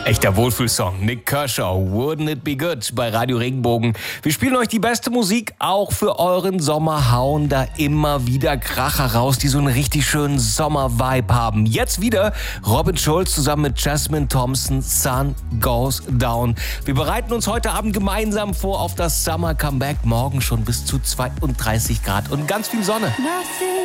Echter Wohlfühlsong. Nik Kershaw, Wouldn't It Be Good bei Radio Regenbogen. Wir spielen euch die beste Musik auch für euren Sommer, hauen da immer wieder Kracher raus, die so einen richtig schönen Sommer-Vibe haben. Jetzt wieder Robin Schulz zusammen mit Jasmine Thompson, Sun Goes Down. Wir bereiten uns heute Abend gemeinsam vor auf das Summer Comeback. Morgen schon bis zu 32 Grad und ganz viel Sonne.